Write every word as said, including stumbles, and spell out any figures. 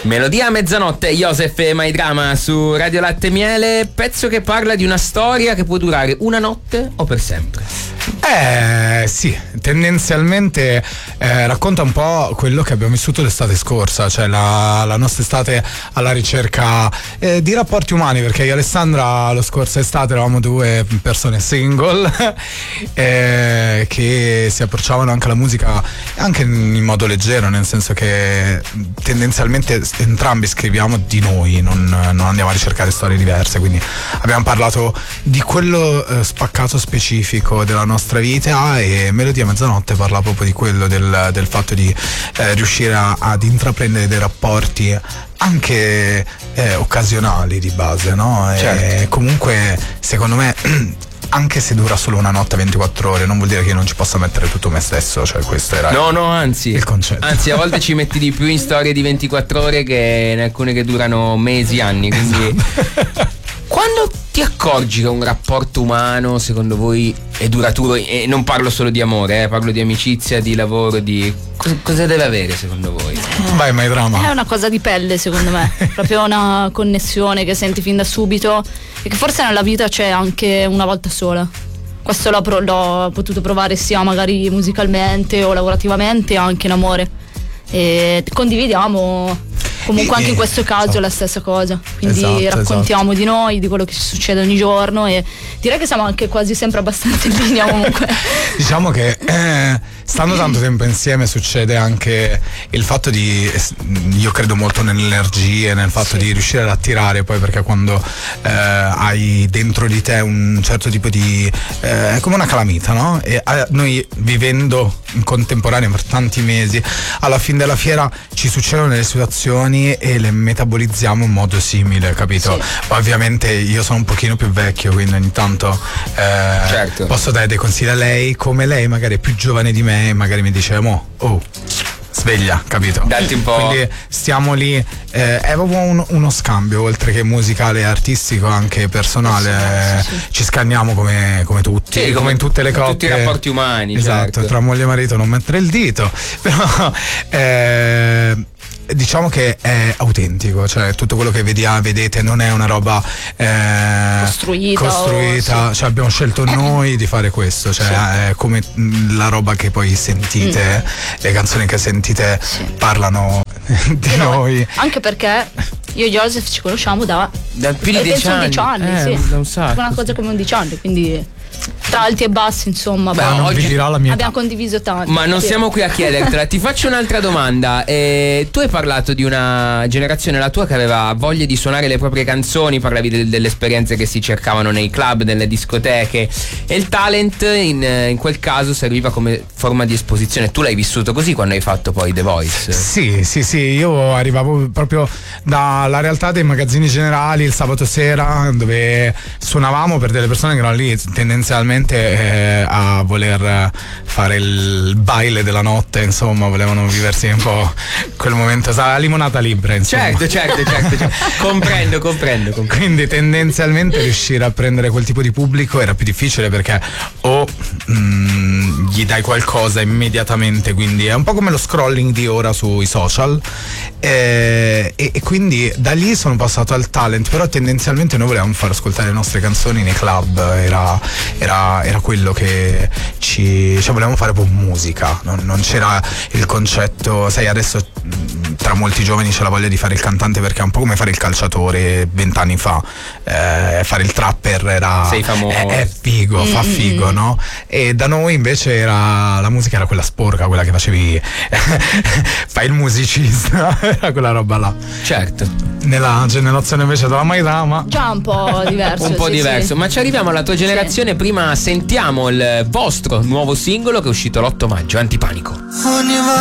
Melodia a mezzanotte, Joseph e My Drama su Radio Latte e Miele, pezzo che parla di una storia che può durare una notte o per sempre. Eh sì, tendenzialmente eh, racconta un po' quello che abbiamo vissuto l'estate scorsa, cioè la, la nostra estate alla ricerca eh, di rapporti umani, perché io e Alessandra lo scorso estate eravamo due persone single eh, che si approcciavano anche alla musica anche in modo leggero, nel senso che tendenzialmente entrambi scriviamo di noi, non, non andiamo a ricercare storie diverse, quindi abbiamo parlato di quello eh, spaccato specifico della nostra vita, e Melodia a mezzanotte parla proprio di quello, del, del fatto di eh, riuscire a, ad intraprendere dei rapporti anche eh, occasionali di base, no? Certo. E comunque secondo me anche se dura solo una notte, ventiquattro ore, non vuol dire che io non ci possa mettere tutto me stesso, cioè questo era no no anzi il concetto. Anzi, a volte ci metti di più in storie di ventiquattro ore che in alcune che durano mesi, anni, quindi esatto. Quando ti accorgi che un rapporto umano secondo voi è duraturo, e non parlo solo di amore, eh, parlo di amicizia, di lavoro, di cosa, cosa deve avere secondo voi? Vai, My Drama. È una cosa di pelle secondo me, proprio una connessione che senti fin da subito e che forse nella vita c'è anche una volta sola. Questo l'ho, pro- l'ho potuto provare sia magari musicalmente o lavorativamente, anche in amore, e condividiamo comunque anche in questo caso è la stessa cosa, quindi esatto, raccontiamo esatto. di noi, di quello che ci succede ogni giorno, e direi che siamo anche quasi sempre abbastanza in linea comunque. Diciamo che eh, stando tanto tempo insieme succede anche il fatto di, io credo molto nelle energie, nel fatto sì. di riuscire ad attirare, poi perché quando eh, hai dentro di te un certo tipo di eh, è come una calamita, no? E eh, noi vivendo in contemporanea per tanti mesi, alla fine della fiera ci succedono delle situazioni e le metabolizziamo in modo simile, capito? Sì. Ovviamente io sono un pochino più vecchio, quindi ogni tanto eh, certo. posso dare dei consigli a lei, come lei magari è più giovane di me e magari mi dice mo, oh, sveglia, capito? Datti un po'. Quindi stiamo lì, eh, è proprio un, uno scambio, oltre che musicale e artistico, anche personale. Sì, sì, sì. Ci scanniamo come, come tutti, sì, come, come in tutte le coppie. Tutti i rapporti umani. Esatto, certo. Tra moglie e marito non mettere il dito, però eh, diciamo che è autentico, cioè tutto quello che vediamo, vedete non è una roba eh, costruita, costruita sì. cioè abbiamo scelto noi di fare questo, cioè sì. è come la roba che poi sentite, mm. le canzoni che sentite sì. parlano di e noi. noi anche perché io e Joseph ci conosciamo da, da più di dieci anni, undici anni eh, sì. da un sacco, una cosa come undici anni, quindi tra alti e bassi, insomma. Beh, non oggi vi dirò la mia abbiamo età. condiviso tanto. Ma non sì. siamo qui a chiedertela. Ti faccio un'altra domanda. Eh, tu hai parlato di una generazione, la tua, che aveva voglia di suonare le proprie canzoni, parlavi de- delle esperienze che si cercavano nei club, nelle discoteche, e il talent in, in quel caso serviva come forma di esposizione. Tu l'hai vissuto così quando hai fatto poi The Voice? Sì, sì, sì, io arrivavo proprio dalla realtà dei magazzini generali il sabato sera, dove suonavamo per delle persone che erano lì tendenzialmente eh, a voler fare il baile della notte, insomma, volevano viversi un po' quel momento, la limonata libera, insomma. Certo, certo, certo, certo. comprendo, comprendo, comprendo. Quindi tendenzialmente riuscire a prendere quel tipo di pubblico era più difficile, perché o mh, gli dai qualcosa immediatamente, quindi è un po' come lo scrolling di ora sui social, eh, e, e quindi da lì sono passato al talent, però tendenzialmente noi volevamo far ascoltare le nostre canzoni nei club, era, era, era quello che ci, cioè volevamo fare un po' musica, non, non c'era il concetto, sai, adesso tra molti giovani c'è la voglia di fare il cantante perché è un po' come fare il calciatore vent'anni fa, eh, fare il trapper era sei famoso, è, è figo, fa figo, no? E da noi invece era la musica, era quella sporca, quella che facevi fai il musicista, era quella roba là. Certo. Nella generazione invece della My Drama già un po' diverso, un po' sì, diverso, sì. Ma ci arriviamo alla tua generazione, sì. Prima sentiamo il vostro nuovo singolo che è uscito l'otto maggio, Antipanico. Ogni